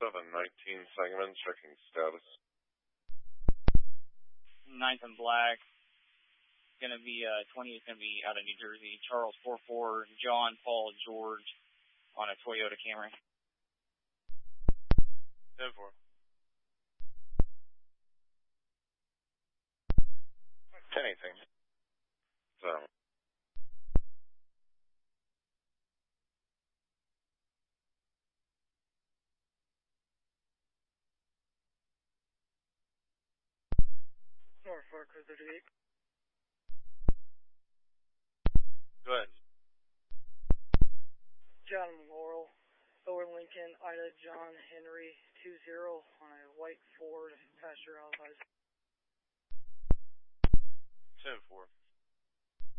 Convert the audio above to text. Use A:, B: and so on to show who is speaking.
A: 719 Sangamon, checking status.
B: 9th and Black. Gonna be 20 is gonna be out of New Jersey. Charles 44, John Paul George on a Toyota Camry.
A: 10-4.
C: 10-8 Sangamon.
A: So.
D: Norfolk 38.
A: Go ahead.
D: John Laurel, Lower Lincoln, Ida John Henry 20 on a white Ford passenger outside.
A: 10-4.